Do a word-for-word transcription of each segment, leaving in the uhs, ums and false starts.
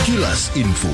Kilas Info.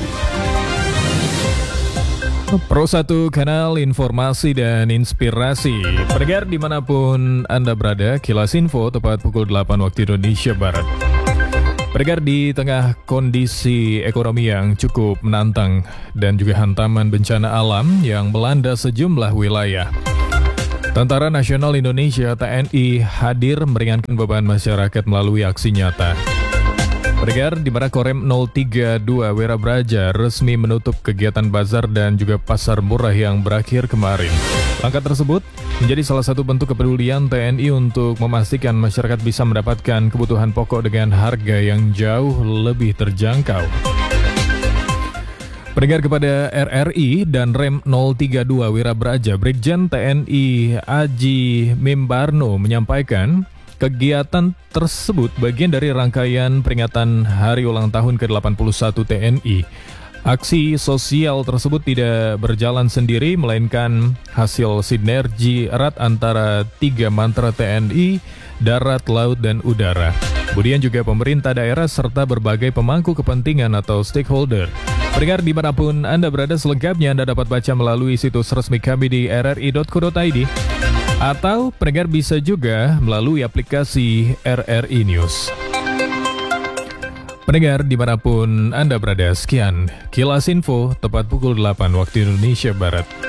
Pro satu kanal informasi dan inspirasi. Pendengar dimanapun Anda berada, Kilas Info tepat pukul delapan waktu Indonesia Barat. Pendengar, di tengah kondisi ekonomi yang cukup menantang dan juga hantaman bencana alam yang melanda sejumlah wilayah, Tentara Nasional Indonesia T N I hadir meringankan beban masyarakat melalui aksi nyata. Pendengar, di mana Korem nol tiga dua Wirabraja resmi menutup kegiatan bazar dan juga pasar murah yang berakhir kemarin. Langkah tersebut menjadi salah satu bentuk kepedulian T N I untuk memastikan masyarakat bisa mendapatkan kebutuhan pokok dengan harga yang jauh lebih terjangkau. Pendengar, kepada R R I dan Rem nol tiga dua Wirabraja, Brigjen T N I Aji Mimbarno menyampaikan kegiatan tersebut bagian dari rangkaian peringatan hari ulang tahun ke delapan puluh satu T N I. Aksi sosial tersebut tidak berjalan sendiri, melainkan hasil sinergi erat antara tiga mantra T N I, darat, laut, dan udara. Kemudian juga pemerintah daerah serta berbagai pemangku kepentingan atau stakeholder. Pendengar dimanapun Anda berada, selengkapnya Anda dapat baca melalui situs resmi kami di r r i dot co dot i d. Atau pendengar bisa juga melalui aplikasi R R I News. Pendengar dimanapun Anda berada, sekian Kilas Info tepat pukul delapan waktu Indonesia Barat.